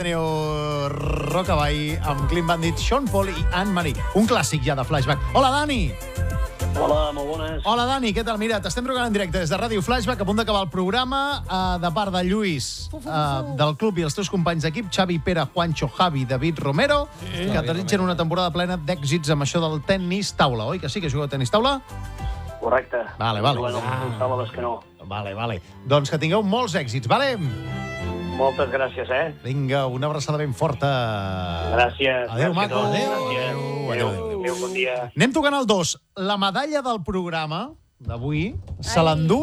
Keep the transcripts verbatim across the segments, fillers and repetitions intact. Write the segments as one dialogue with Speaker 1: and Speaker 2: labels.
Speaker 1: teniu Rockabye amb Clean Bandit, Sean Paul i Anne-Marie. Un clàssic ja de Flashback. Hola, Dani!
Speaker 2: Hola, molt bones.
Speaker 1: Hola, Dani, què tal? Mira, t'estem trucant en directe des de Ràdio Flashback, a punt d'acabar el programa, uh, de part de Lluís, uh, del club i els teus companys d'equip, Xavi, Pere, Juancho, Javi, David, Romero, sí, que desitgen una temporada plena d'èxits amb això del tennis taula, oi? Que sí, que jugueu a tennis taula?
Speaker 2: Correcte.
Speaker 1: Vale, vale.
Speaker 2: Bueno, ah. que no.
Speaker 1: Vale, vale. Doncs que tingueu molts èxits, vale?
Speaker 2: Moltes gràcies, eh?
Speaker 1: Vinga, una abraçada ben forta.
Speaker 2: Gràcies.
Speaker 1: Adéu,
Speaker 2: gràcies
Speaker 1: maco.
Speaker 2: Adéu.
Speaker 1: Adéu.
Speaker 2: Adéu. Adéu. Adéu, bon dia.
Speaker 1: Anem tocant el dos. La medalla del programa d'avui se l'endú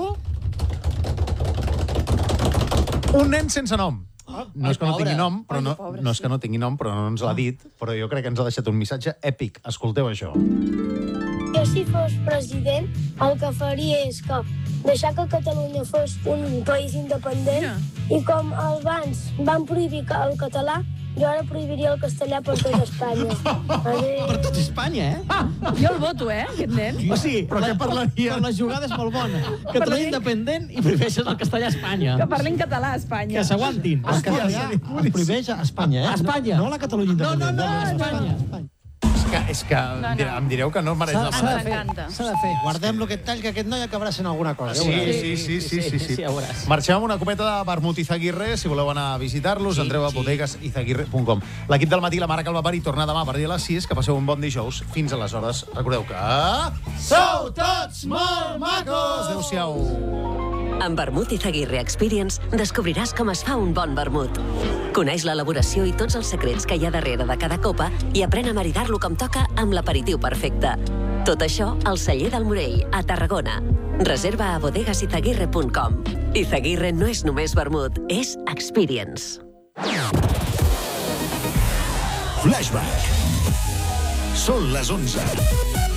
Speaker 1: un nen sense nom. No és que no tingui nom, però no, no és que no tingui nom, però no ens l'ha dit, però jo crec que ens ha deixat un missatge èpic. Escolteu això.
Speaker 3: Jo, si fos president, el que faria és que deixar que Catalunya fos un país independent i com abans van prohibir el català, jo ara prohibiria el castellà per tot Espanya. Adéu.
Speaker 4: Per tot Espanya, eh?
Speaker 5: Jo el voto, eh, aquest nen.
Speaker 4: O sigui,
Speaker 1: però què parlaria?
Speaker 4: Per la jugada és molt bona. Catalunya independent i prohibeixes el castellà a Espanya.
Speaker 5: Que parlin català a Espanya.
Speaker 4: Que s'aguantin.
Speaker 6: El castellà es prohibeix a Espanya, eh?
Speaker 4: A Espanya.
Speaker 6: No a la Catalunya
Speaker 4: No,
Speaker 6: independent.
Speaker 4: no, no, a Espanya.
Speaker 1: És que, és que no, no. em direu que no mereix la
Speaker 6: S'ha
Speaker 1: pena.
Speaker 6: de fer,
Speaker 5: M'encanta.
Speaker 6: s'ha de fer. Guardem-lo aquest tall, que aquest noi acabarà sent alguna cosa.
Speaker 1: Sí, sí, sí, sí, sí, sí.
Speaker 4: ja ho veuràs.
Speaker 1: Marxem amb una copeta de vermut Izaguirre. Si voleu anar a visitar-los,
Speaker 4: Sí,
Speaker 1: entreu a
Speaker 4: sí.
Speaker 1: bodegues izaguirre punt com. L'equip del matí, la Mare Calvapari, torna demà a partir de les sis. Que passeu un bon dijous. Fins aleshores, recordeu que... Sou tots molt macos! Adéu-siau.
Speaker 7: Amb Vermut Izaguirre Experience descobriràs com es fa un bon vermut. Coneix l'elaboració i tots els secrets que hi ha darrere de cada copa i aprèn a maridar-lo com toca amb l'aperitiu perfecte. Tot això al celler del Morell, a Tarragona. Reserva a bodegues izaguirre punt com. Izaguirre no és només vermut, és experience.
Speaker 8: Flashback. Són les onze.